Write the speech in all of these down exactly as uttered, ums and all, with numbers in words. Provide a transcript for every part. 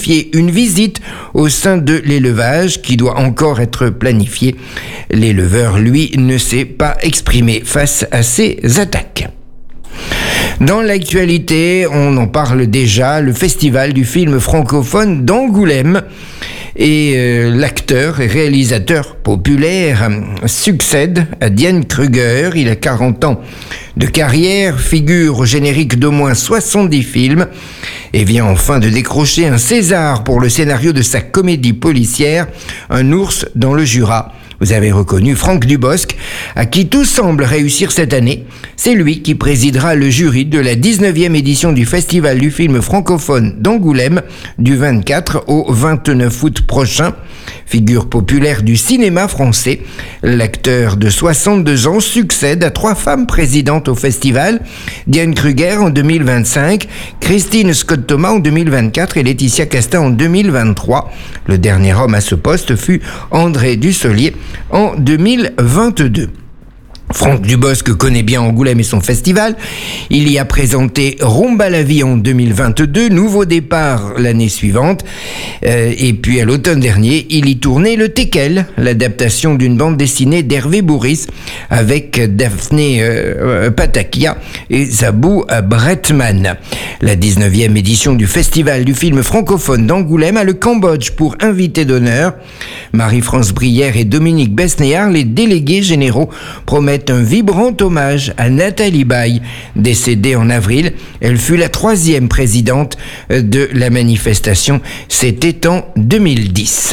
planifier une visite au sein de l'élevage qui doit encore être planifiée. L'éleveur, lui, ne s'est pas exprimé face à ces attaques. Dans l'actualité, on en parle déjà, le festival du film francophone d'Angoulême. Et euh, l'acteur et réalisateur populaire succède à Diane Kruger. Il a quarante ans de carrière, figure au générique d'au moins soixante-dix films et vient enfin de décrocher un César pour le scénario de sa comédie policière Un ours dans le Jura. Vous avez reconnu Franck Dubosc, à qui tout semble réussir cette année. C'est lui qui présidera le jury de la dix-neuvième édition du Festival du film francophone d'Angoulême du vingt-quatre au vingt-neuf août prochain. Figure populaire du cinéma français, l'acteur de soixante-deux ans succède à trois femmes présidentes au festival, Diane Kruger en deux mille vingt-cinq, Christine Scott-Thomas en deux mille vingt-quatre et Laetitia Casta en deux mille vingt-trois. Le dernier homme à ce poste fut André Dussolier en deux mille vingt-deux. Franck Dubosc connaît bien Angoulême et son festival. Il y a présenté Rumba la vie en deux mille vingt-deux, Nouveau départ l'année suivante. Euh, et puis à l'automne dernier, il y tournait Le Teckel, l'adaptation d'une bande dessinée d'Hervé Bourris avec Daphné euh, Patakia et Zabou Bretman. La dix-neuvième édition du Festival du film francophone d'Angoulême a le Cambodge pour invité d'honneur. Marie-France Brière et Dominique Besnéard, les délégués généraux, promettent un vibrant hommage à Nathalie Baye, décédée en avril. Elle fut la troisième présidente de la manifestation. C'était en deux mille dix.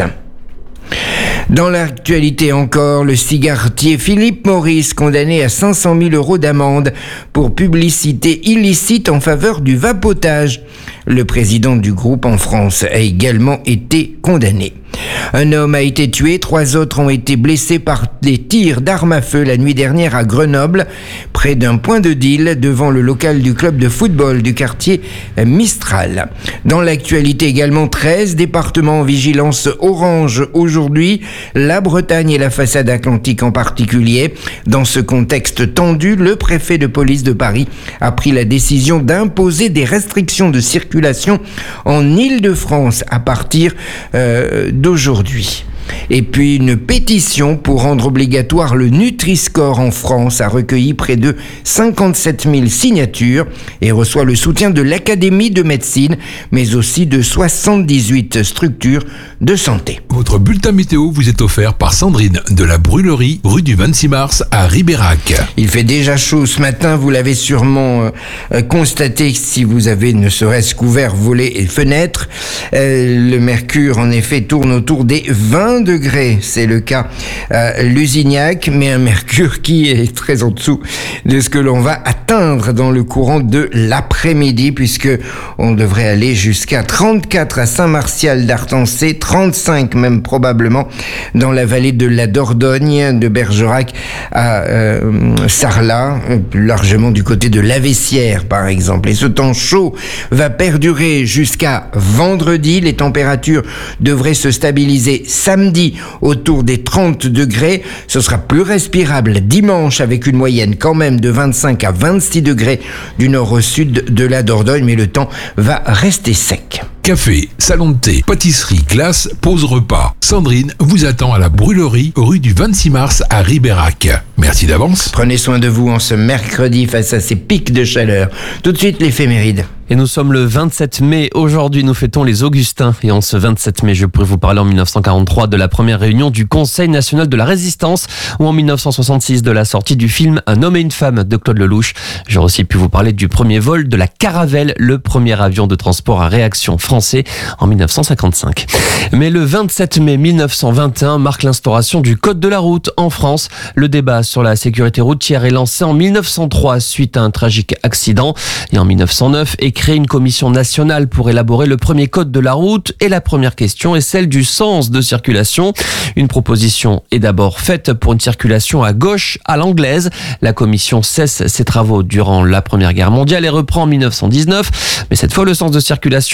Dans l'actualité encore, le cigarettier Philippe Maurice, condamné à cinq cent mille euros d'amende pour publicité illicite en faveur du vapotage. Le président du groupe en France a également été condamné. Un homme a été tué, trois autres ont été blessés par des tirs d'armes à feu la nuit dernière à Grenoble, près d'un point de deal devant le local du club de football du quartier Mistral. Dans l'actualité également, treize départements en vigilance orange aujourd'hui, la Bretagne et la façade atlantique en particulier. Dans ce contexte tendu, le préfet de police de Paris a pris la décision d'imposer des restrictions de circulation en Île-de-France à partir euh, d'aujourd'hui. Et puis une pétition pour rendre obligatoire le Nutri-Score en France a recueilli près de cinquante-sept mille signatures et reçoit le soutien de l'Académie de médecine, mais aussi de soixante-dix-huit structures de santé. Votre bulletin météo vous est offert par Sandrine de la Brûlerie, rue du vingt-six mars à Ribérac. Il fait déjà chaud ce matin, vous l'avez sûrement euh, constaté si vous avez ne serait-ce qu'ouvert volets et fenêtres. Euh, le mercure en effet tourne autour des vingt degrés, c'est le cas à Lusignac, mais un mercure qui est très en dessous de ce que l'on va atteindre dans le courant de l'après-midi, puisque on devrait aller jusqu'à trente-quatre à Saint-Martial d'Artancé, trente-cinq même probablement dans la vallée de la Dordogne, de Bergerac à euh, Sarlat, plus largement du côté de Laveissière par exemple. Et ce temps chaud va perdurer jusqu'à vendredi. Les températures devraient se stabiliser samedi autour des trente degrés. Ce sera plus respirable dimanche avec une moyenne quand même de vingt-cinq à vingt-six degrés du nord au sud de la Dordogne, mais le temps va rester sec. Café, salon de thé, pâtisserie, glace, pause repas. Sandrine vous attend à la Brûlerie, rue du vingt-six mars à Ribérac. Merci d'avance. Prenez soin de vous en ce mercredi face à ces pics de chaleur. Tout de suite l'éphéméride. Et nous sommes le vingt-sept mai. Aujourd'hui, nous fêtons les Augustins. Et en ce vingt-sept mai, je pourrais vous parler en mille neuf cent quarante-trois de la première réunion du Conseil national de la Résistance ou en mille neuf cent soixante-six de la sortie du film Un homme et une femme de Claude Lelouch. J'aurais aussi pu vous parler du premier vol de la Caravelle, le premier avion de transport à réaction français en mille neuf cent cinquante-cinq. Mais le vingt-sept mai mille neuf cent vingt et un marque l'instauration du Code de la route en France. Le débat sur la sécurité routière est lancé en mille neuf cent trois suite à un tragique accident. Et en mille neuf cent neuf est créée une commission nationale pour élaborer le premier code de la route. Et la première question est celle du sens de circulation. Une proposition est d'abord faite pour une circulation à gauche à l'anglaise. La commission cesse ses travaux durant la Première Guerre mondiale et reprend en mille neuf cent dix-neuf. Mais cette fois, le sens de circulation à gauche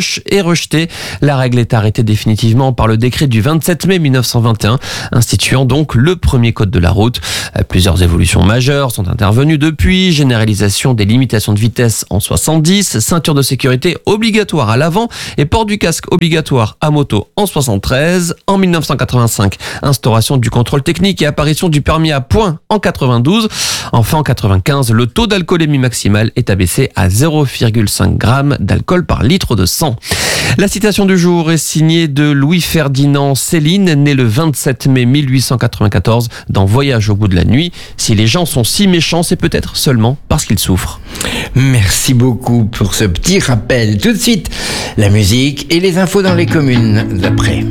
moche est rejetée. La règle est arrêtée définitivement par le décret du vingt-sept mai mille neuf cent vingt et un, instituant donc le premier code de la route. Plusieurs évolutions majeures sont intervenues depuis. Généralisation des limitations de vitesse en soixante-dix, ceinture de sécurité obligatoire à l'avant et port du casque obligatoire à moto en soixante-treize. En mille neuf cent quatre-vingt-cinq, instauration du contrôle technique et apparition du permis à points en quatre-vingt-douze. Enfin, en quatre-vingt-quinze, le taux d'alcoolémie maximale est abaissé à zéro virgule cinq grammes d'alcool par litre de sang. La citation du jour est signée de Louis-Ferdinand Céline, né le vingt-sept mai mille huit cent quatre-vingt-quatorze dans Voyage au bout de la nuit. Si les gens sont si méchants, c'est peut-être seulement parce qu'ils souffrent. Merci beaucoup pour ce petit rappel. Tout de suite, la musique et les infos dans les communes d'après.